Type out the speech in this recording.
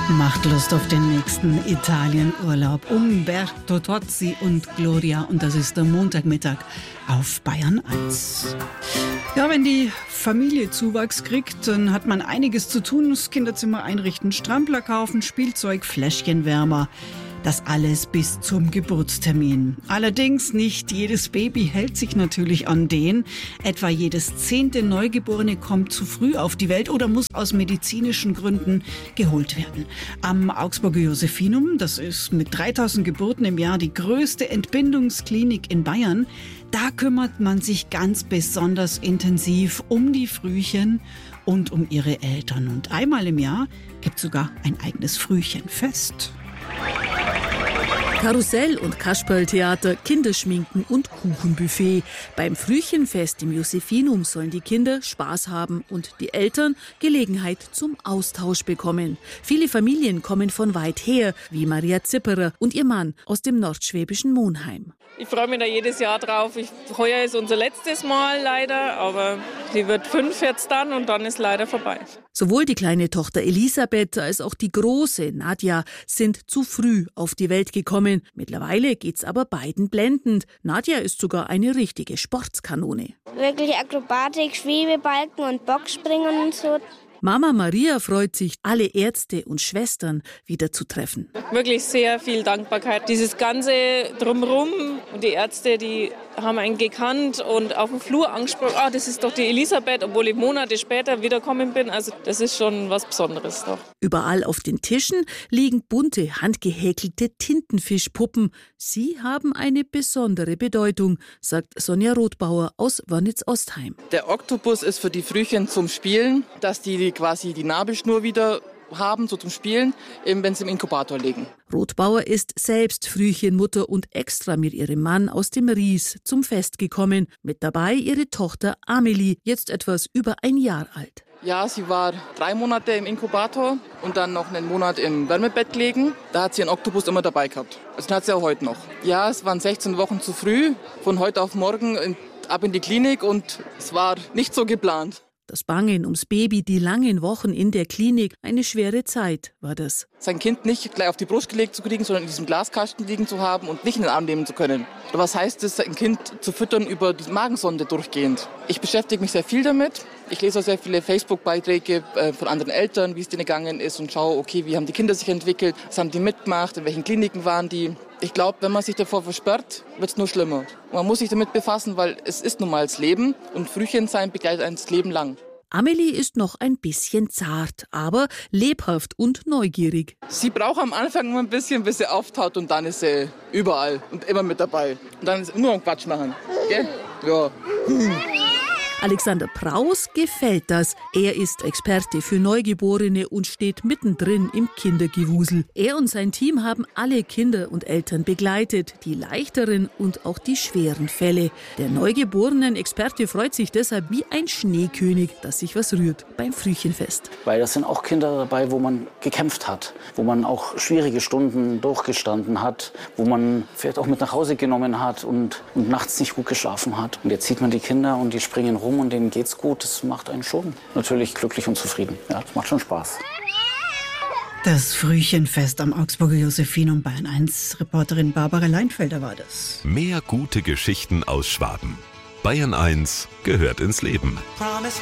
Macht Lust auf den nächsten Italienurlaub. Umberto Tozzi und Gloria. Und das ist der Montagmittag auf Bayern 1. Ja, wenn die Familie Zuwachs kriegt, dann hat man einiges zu tun. Das Kinderzimmer einrichten, Strampler kaufen, Spielzeug, Fläschchenwärmer. Das alles bis zum Geburtstermin. Allerdings nicht jedes Baby hält sich natürlich an den. Etwa jedes 10. Neugeborene kommt zu früh auf die Welt oder muss aus medizinischen Gründen geholt werden. Am Augsburger Josephinum, das ist mit 3000 Geburten im Jahr die größte Entbindungsklinik in Bayern, da kümmert man sich ganz besonders intensiv um die Frühchen und um ihre Eltern. Und einmal im Jahr gibt es sogar ein eigenes Frühchenfest. Karussell- und Kasperltheater, Kinderschminken und Kuchenbuffet. Beim Frühchenfest im Josephinum sollen die Kinder Spaß haben und die Eltern Gelegenheit zum Austausch bekommen. Viele Familien kommen von weit her, wie Maria Zipperer und ihr Mann aus dem nordschwäbischen Monheim. Ich freue mich da jedes Jahr drauf. Heuer ist unser letztes Mal leider, aber sie wird 5 jetzt dann und dann ist leider vorbei. Sowohl die kleine Tochter Elisabeth als auch die große Nadja sind zu früh auf die Welt gekommen. Mittlerweile geht's aber beiden blendend. Nadja ist sogar eine richtige Sportskanone. Wirklich Akrobatik, Schwebebalken und Boxspringen und so. Mama Maria freut sich, alle Ärzte und Schwestern wieder zu treffen. Wirklich sehr viel Dankbarkeit. Dieses ganze Drumherum und die Ärzte, die haben einen gekannt und auf dem Flur angesprochen, das ist doch die Elisabeth, obwohl ich Monate später wiedergekommen bin. Also das ist schon was Besonderes doch. Überall auf den Tischen liegen bunte, handgehäkelte Tintenfischpuppen. Sie haben eine besondere Bedeutung, sagt Sonja Rothbauer aus Wörnitz-Ostheim. Der Oktopus ist für die Frühchen zum Spielen, dass die quasi die Nabelschnur wieder haben, so zum Spielen, wenn sie im Inkubator liegen. Rothbauer ist selbst Frühchenmutter und extra mit ihrem Mann aus dem Ries zum Fest gekommen. Mit dabei ihre Tochter Amelie, jetzt etwas über ein Jahr alt. Ja, sie war 3 Monate im Inkubator und dann noch einen Monat im Wärmebett gelegen. Da hat sie einen Oktopus immer dabei gehabt. Also den hat sie auch heute noch. Ja, es waren 16 Wochen zu früh, von heute auf morgen ab in die Klinik und es war nicht so geplant. Das Bangen ums Baby, die langen Wochen in der Klinik, eine schwere Zeit war das. Sein Kind nicht gleich auf die Brust gelegt zu kriegen, sondern in diesem Glaskasten liegen zu haben und nicht in den Arm nehmen zu können. Oder was heißt es, ein Kind zu füttern über die Magensonde durchgehend? Ich beschäftige mich sehr viel damit. Ich lese auch sehr viele Facebook-Beiträge von anderen Eltern, wie es denen gegangen ist und schaue, okay, wie haben die Kinder sich entwickelt, was haben die mitgemacht, in welchen Kliniken waren die. Ich glaube, wenn man sich davor versperrt, wird es nur schlimmer. Und man muss sich damit befassen, weil es ist nun mal das Leben und Frühchen sein begleitet einen das Leben lang. Amelie ist noch ein bisschen zart, aber lebhaft und neugierig. Sie braucht am Anfang immer ein bisschen, bis sie auftaut und dann ist sie überall und immer mit dabei. Und dann ist nur noch Quatsch machen. Gell? Ja. Alexander Praus gefällt das. Er ist Experte für Neugeborene und steht mittendrin im Kindergewusel. Er und sein Team haben alle Kinder und Eltern begleitet, die leichteren und auch die schweren Fälle. Der Neugeborenen-Experte freut sich deshalb wie ein Schneekönig, dass sich was rührt beim Frühchenfest. Weil das sind auch Kinder dabei, wo man gekämpft hat, wo man auch schwierige Stunden durchgestanden hat, wo man vielleicht auch mit nach Hause genommen hat und nachts nicht gut geschlafen hat. Und jetzt sieht man die Kinder und die springen rum und denen geht's gut. Das macht einen schon natürlich glücklich und zufrieden. Ja, das macht schon Spaß. Das Frühchenfest am Augsburger Josephinum, Bayern 1. Reporterin Barbara Leinfelder war das. Mehr gute Geschichten aus Schwaben. Bayern 1 gehört ins Leben.